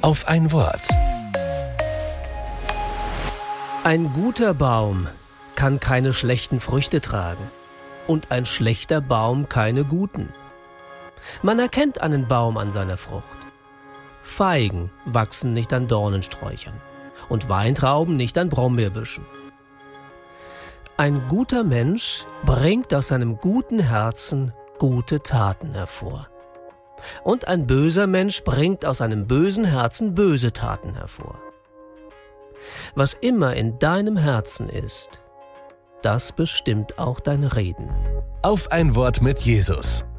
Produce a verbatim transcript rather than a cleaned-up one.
Auf ein Wort. Ein guter Baum kann keine schlechten Früchte tragen und ein schlechter Baum keine guten. Man erkennt einen Baum an seiner Frucht. Feigen wachsen nicht an Dornensträuchern und Weintrauben nicht an Brombeerbüschen. Ein guter Mensch bringt aus seinem guten Herzen gute Taten hervor. Und ein böser Mensch bringt aus einem bösen Herzen böse Taten hervor. Was immer in deinem Herzen ist, das bestimmt auch dein Reden. Auf ein Wort mit Jesus.